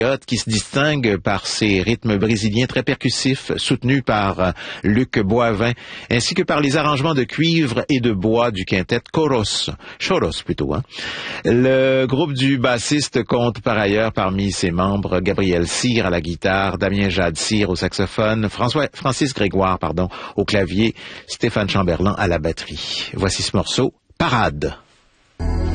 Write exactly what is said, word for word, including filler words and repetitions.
qui se distingue par ses rythmes brésiliens très percussifs, soutenus par euh, Luc Boivin, ainsi que par les arrangements de cuivre et de bois du quintet Choros, Choros plutôt. Hein. Le groupe du bassiste compte par ailleurs parmi ses membres Gabriel Cyr à la guitare, Damien Jade-Cyr au saxophone, François, Francis Grégoire pardon, au clavier, Stéphane Chamberlain à la batterie. Voici ce morceau, Parade.